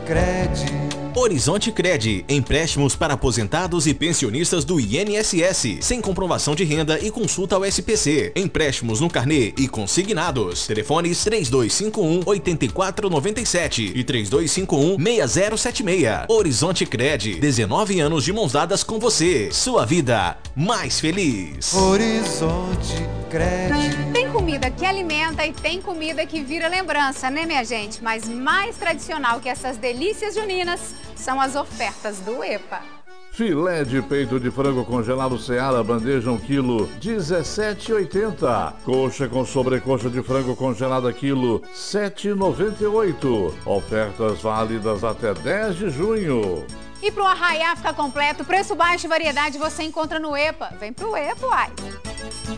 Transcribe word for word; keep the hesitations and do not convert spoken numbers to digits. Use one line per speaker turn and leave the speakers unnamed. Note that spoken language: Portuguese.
Cred.
Horizonte Cred, empréstimos para aposentados e pensionistas do I N S S, sem comprovação de renda e consulta ao S P C. Empréstimos no carnê e consignados. Telefones três dois cinco um, oito quatro nove sete e três dois cinco um, seis zero sete seis. Horizonte Cred, dezenove anos de mãos dadas com você. Sua vida mais feliz.
Horizonte Cred.
Tem comida que alimenta e tem comida que vira lembrança, né, minha gente? Mas mais tradicional que essas delícias juninas são as ofertas do EPA.
Filé de peito de frango congelado Seara, bandeja um quilo, dezessete reais e oitenta centavos. Coxa com sobrecoxa de frango congelada quilo, sete reais e noventa e oito centavos. Ofertas válidas até dez de junho.
E para o arraiá ficar completo, preço baixo e variedade você encontra no EPA. Vem pro EPA, uai!